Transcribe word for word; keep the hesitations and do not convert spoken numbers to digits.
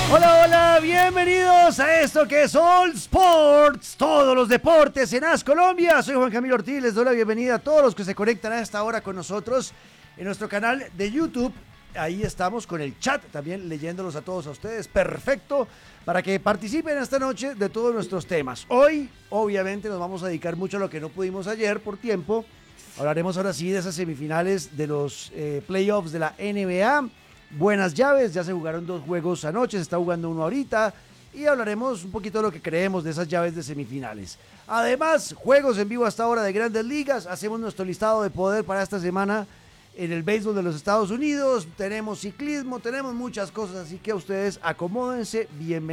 Hola, hola, bienvenidos a esto que es All Sports, todos los deportes en AS Colombia. Soy Juan Camilo Ortiz, les doy la bienvenida a todos los que se conectan a esta hora con nosotros en nuestro canal de YouTube. Ahí estamos con el chat, también leyéndolos a todos a ustedes, perfecto, para que participen esta noche de todos nuestros temas. Hoy, obviamente, nos vamos a dedicar mucho a lo que no pudimos ayer por tiempo. Hablaremos ahora sí de esas semifinales de los eh, playoffs de la N B A. Buenas llaves, ya se jugaron dos juegos anoche, se está jugando uno ahorita y hablaremos un poquito de lo que creemos de esas llaves de semifinales. Además, juegos en vivo hasta ahora de Grandes Ligas, hacemos nuestro listado de poder para esta semana en el béisbol de los Estados Unidos, tenemos ciclismo, tenemos muchas cosas, así que ustedes acomódense, bienvenidos.